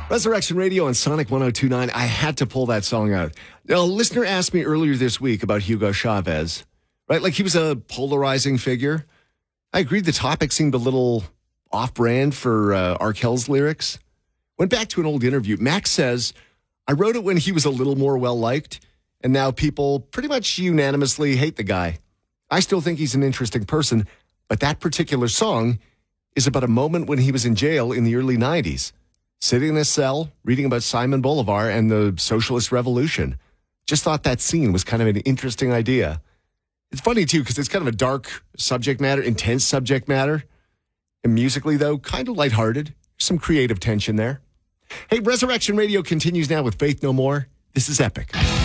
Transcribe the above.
Resurrection Radio on Sonic 102.9. I had to pull that song out. Now, a listener asked me earlier this week about Hugo Chavez, right? Like he was a polarizing figure. I agreed the topic seemed a little off-brand for Arkel's lyrics. Went back to an old interview. Max says, I wrote it when he was a little more well-liked, and now people pretty much unanimously hate the guy. I still think he's an interesting person, but that particular song is about a moment when he was in jail in the early 90s. Sitting in a cell, reading about Simon Bolivar and the Socialist Revolution. Just thought that scene was kind of an interesting idea. It's funny, too, because it's kind of a dark subject matter, intense subject matter. And musically, though, kind of lighthearted. Some creative tension there. Hey, Resurrection Radio continues now with Faith No More. This is Epic.